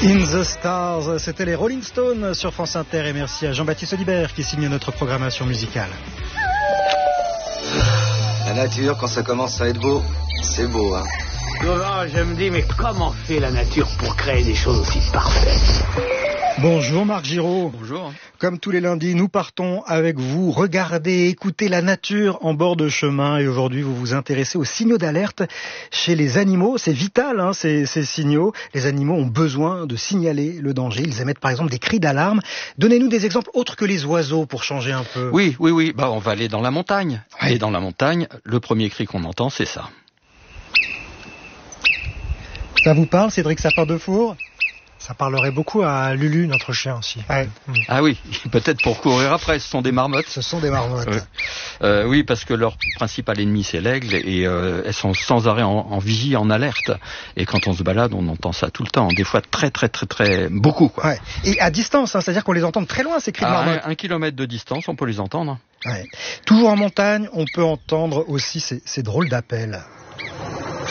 In the Stars, c'était les Rolling Stones sur France Inter et merci à Jean-Baptiste Audibert qui signe notre programmation musicale. La nature, quand ça commence à être beau, c'est beau, hein. Souvent, je me dis, mais comment fait la nature pour créer des choses aussi parfaites ? Bonjour Marc Giraud. Bonjour. Comme tous les lundis, nous partons avec vous regarder, écouter la nature en bord de chemin. Et aujourd'hui, vous vous intéressez aux signaux d'alerte chez les animaux. C'est vital, hein, ces signaux. Les animaux ont besoin de signaler le danger. Ils émettent par exemple des cris d'alarme. Donnez-nous des exemples autres que les oiseaux pour changer un peu. Oui. Bah, on va aller dans la montagne. Et dans la montagne, le premier cri qu'on entend, c'est ça. Ça vous parle, Cédric Sapin-Defour ? Ça parlerait beaucoup à Lulu, notre chien aussi. Ouais. Ah oui, peut-être pour courir après, ce sont des marmottes. Ce sont des marmottes. Oui, parce que leur principal ennemi, c'est l'aigle, et elles sont sans arrêt en vigie, en alerte. Et quand on se balade, on entend ça tout le temps, des fois très, beaucoup, quoi. Ouais. Et à distance, hein, c'est-à-dire qu'on les entend très loin, ces cris de marmottes. À 1 kilomètre de distance, on peut les entendre. Ouais. Toujours en montagne, on peut entendre aussi ces drôles d'appels.